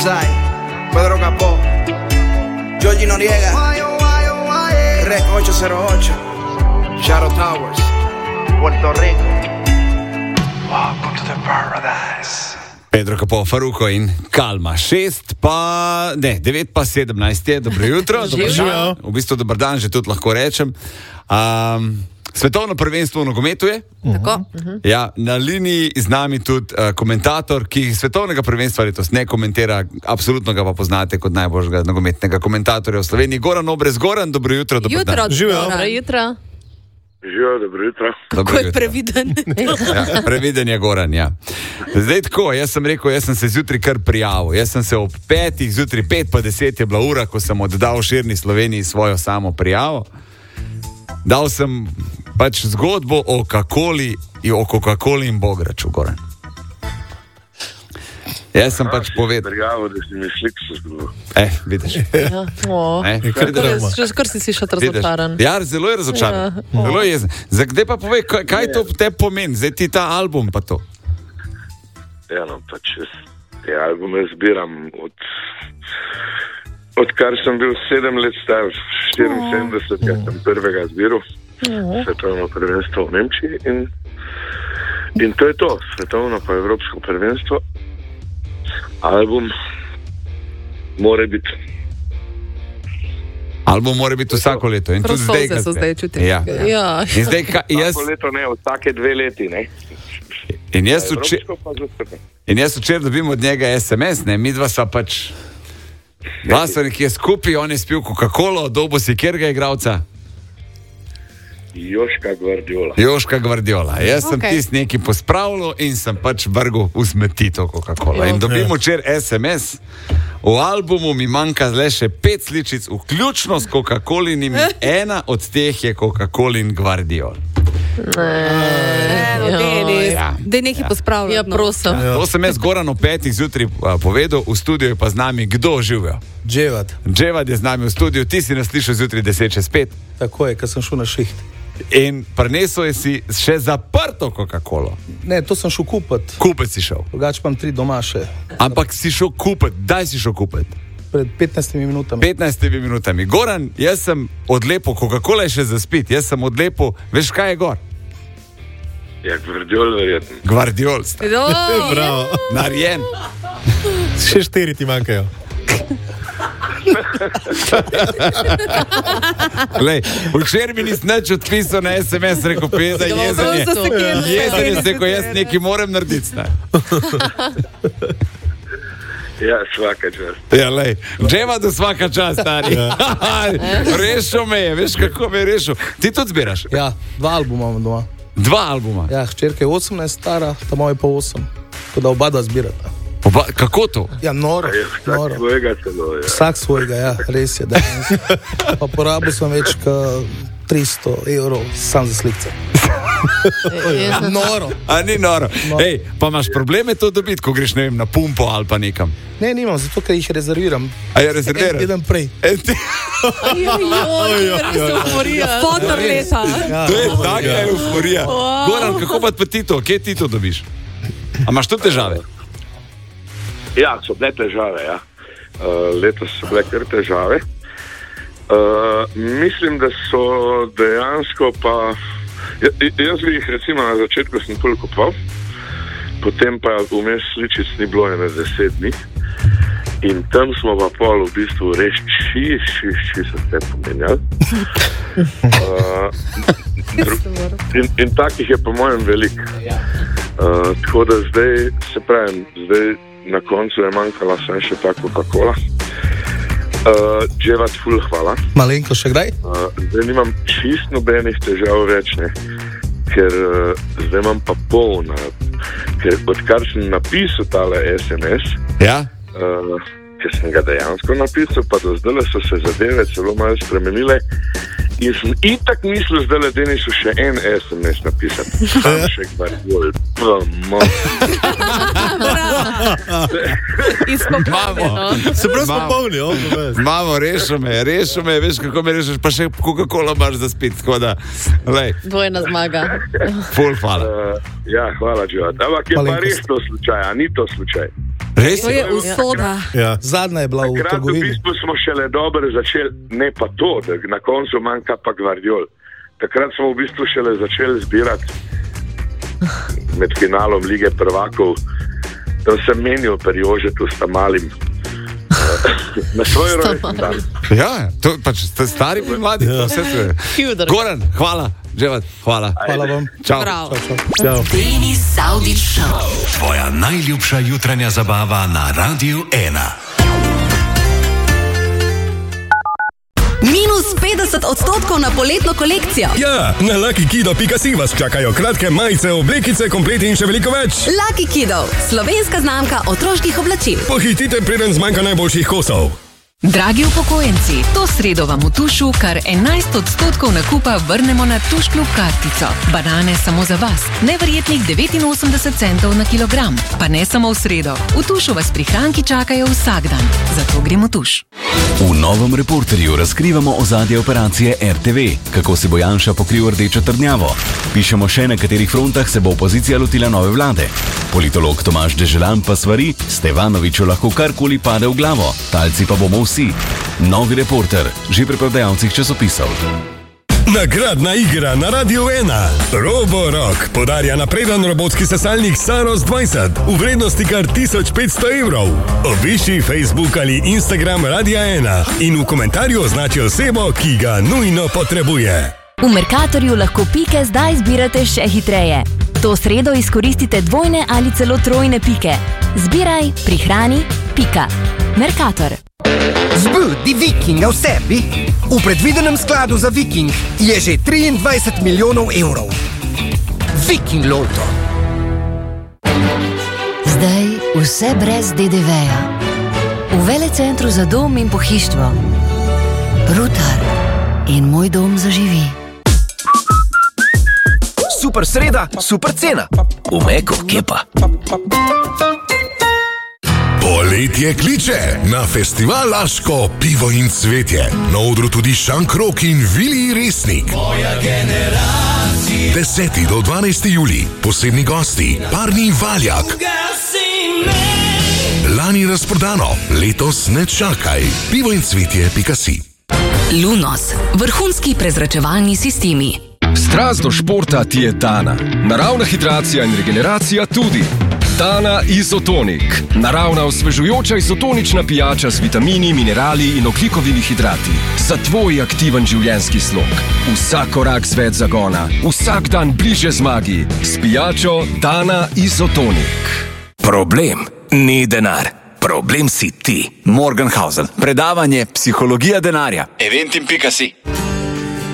Sai, Pedro Capó, Georgie Noriega, Rec 808, Shadow Towers, Puerto Rico. Welcome to the paradise. Pedro Capó, Faruko in Kalma. 9 pa 17 je, dobro jutro. Živijo. V bistvu dober dan, že tudi lahko rečem. Svetovno prvenstvo v nogometu je. Tako. Ja, na liniji z nami tudi komentator, ki svetovnega prvenstva letos ne komentira, absolutno ga pa poznate kot najboljšega nogometnega komentatorja v Sloveniji. Goran Obrez. Goran, dobro jutro, dober dan. Dobro jutro. Živijo, dobro jutro. Kako je previden. Ja, previden je Goran, ja. Zdaj tako, jaz sem rekel, jaz sem se zjutraj kar prijavil. Jaz sem se ob 5 zjutraj, 5 pa 10 je bila ura, ko sem oddal širni Sloveniji svojo samo prijavo. Dal sem pač zgodbo o Coca-Coli in Bograču, Goran. Jaz sem pač povedal. Prijavo, da si mi slikso zgodil. Vidiš. Kar si še razočaran. Ja, zelo je razočaran. Zelo je jezen. Zdaj pa povej, kaj to te pomeni? Zdaj ti ta album pa to. Ja, no, pač te albume zbiram odkar sem bil 7 let star, 74, sem prvega zbiral, svetovno prvenstvo v Nemčiji in to je to, svetovno pa evropsko prvenstvo. Album mora biti. Album mora biti vsako leto. In tudi zdaj, se zdaj čutim. Ja. In zdaj, Vsako leto ne, vsake 2 leti, ne. In jaz včeraj dobim od njega SMS, ne, mi dva sva pač, dva sva nekje skupaj, on je spil Coca-Colo, dobo si kjerga igralca? Joška Gvardiola. Jaz sem tist neki pospravljal in sem pač vrgel v smeti to Coca-Cola. In dobim včeraj SMS, v albumu mi manjka le še 5 sličic, vključno s Coca-Colinimi, ena od teh je Coca-Colin Gvardiol. Daj nekaj pospravljati. Ja, prosim. To sem jaz Goran o 5 zjutraj povedal, v studiu je pa z nami kdo živijo? Dževad je z nami v studiu, ti si nas slišal zjutraj 10:05. Tako je, ko sem šel na šiht. In prinesel si še zaprto Coca-Colo. Ne, to sem šel kupiti. Kupiti si šel. Drugače pa 3 doma še. Ampak si šel kupiti, daj si šel kupiti. Pred 15 minutami. 15 minutami. Goran, jaz sem odlepo, Coca-Cola je še za spit, jaz sem odlepo, veš kaj je gor? Ja, Gvardiol verjetno. Gvardiol sta. Bravo. Narjen. Še 4 ti manjkajo. Lej, včeraj mi nisi nič odpisal na SMS, rekel peda, jezen je, rekel jaz nekaj moram narediti. Ja, svaka čast. Ja, lej, dževa do svaka čast, stari. Rešil me je, veš kako me je rešil. Ti tudi zbiraš? Ja, 2 albuma imam doma. 2 albuma? Ja, hčerka je 18 stara, ta moja je pa 8. Tako da oba dva zbirata. Kako to? Ja, noro. Vsak svojega celo, ja. Vsak svojega, ja, res je. Pa porabil sem več kot 300 evrov sam za slikce. Noro. A ni noro. Ej, pa imaš probleme to dobiti, ko greš, ne vem, na pumpo ali pa nekam? Ne, nimam, zato ker jih rezerviram. A je rezerviran? En prej. Fotor leta. To je taka euforija. Goran, kako pa ti to? Kje ti to dobiš? A imaš tu težave? Ja, so bile težave, ja. Letos so bile kar težave. Mislim, da so dejansko pa... Jaz bi jih recimo na začetku sem pol kupoval, potem pa vmes sličic ni bilo ene 10 dni. In tam smo pa pol v bistvu res či se ste pomenjali. In takih je po mojem veliko. Tako da zdaj, se pravim, na koncu je manjkala sem še ta Coca-Cola. Dževat ful hvala. Malenko še kdaj? Zdaj nimam čist nobenih težav več, ne. Ker zdaj imam pa polna. Ker odkar sem napisal tale SMS, ja? Ker sem ga dejansko napisal, pa do zdaj so se zadeve celo malo spremenile. In sem itak mislil, zdaj le Denisu še en SMS napisati. Sam še Gvardiol. Se prav smo polni, Mamo, rešil me, veš kako me rešiš, pa še Coca-Cola imaš za spit, tako da, lej. Dvojna zmaga. Ful, hvala. Ja, hvala, Dživat. Ampak je pa res to slučaj, a ni to slučaj. Res? To je usoda. Ja. Zadnja je bila v trgovini. V bistvu smo šele dobro začeli, ne pa to, da na koncu manjka pa Gvardiol. Takrat smo v bistvu šele začeli zbirati med finalom Lige prvakov. Tam sem menil pri Jožetu s Tamalim na svoj rojstni dan. Ja, to pač ste stari pa mladi. Ja. Goran, hvala. Dževat, hvala. Hvala vam. Čau. Čau. Denis Saudić Show. Tvoja najljubša jutranja zabava na Radiu 1. Minus 50% na poletno kolekcijo. Ja, na LuckyKido.si vas čakajo kratke majice, oblekice, kompleti in še veliko več. Lucky Kido, slovenska znamka otroških oblačil. Pohitite, preden zmanjka najboljših kosov. Dragi upokojenci, to sredo vam v Tušu kar 11% nakupa vrnemo na Tuš klub kartico. Banane samo za vas, neverjetnih 89 centov na kilogram. Pa ne samo v sredo, v Tušu vas prihranki čakajo vsak dan. Zato gremo v Tuš. V novem Reporterju razkrivamo ozadje operacije RTV, kako se bo Janša pokril rdečo trdnjavo. Pišemo še, na katerih frontah se bo opozicija lotila nove vlade. Politolog Tomaž Deželan pa svari, Stevanoviću lahko karkoli pade v glavo, talci pa bomo vsi. Novi Reporter, že pri prodajalcih časopisov. Nagradna igra na Radiu 1. Roborock podarja napreden robotski sesalnik Saros 20 v vrednosti kar 1500 evrov. Obišči Facebook ali Instagram Radia 1 in v komentarju označi osebo, ki ga nujno potrebuje. V Mercatorju lahko pike zdaj zbirate še hitreje. To sredo izkoristite dvojne ali celo trojne pike. Zbiraj, prihrani, pika. Mercator. Zbudi Vikinga v sebi. V predvidenem skladu za Viking je že 23 milijonov evrov. Viking Loto. Zdaj vse brez DDV-ja. V Velecentru za dom in pohištvo. Rutar in moj dom zaživi. Super sreda, super cena. V Meko, kje pa? Poletje kliče na festival Laško, pivo in cvetje. Na odru tudi Šankrok in Vili Resnik. Moja generacija. 10. do 12. juli. Posebni gosti, Parni Valjak. Lani razprodano, letos ne čakaj. Pivo in cvetje.si. Lunos, vrhunski prezračevalni sistemi. Strast do športa ti je Dana. Naravna hidracija in regeneracija tudi. Dana Izotonik. Naravna osvežujoča izotonična pijača z vitamini, minerali in ogljikovimi hidrati. Za tvoj aktiven življenjski slog. Vsak korak z več zagona. Vsak dan bliže zmagi. S pijačo Dana Izotonik. Problem ni denar. Problem si ti. Morgenhausen. Predavanje Psihologija denarja. Eventim.si.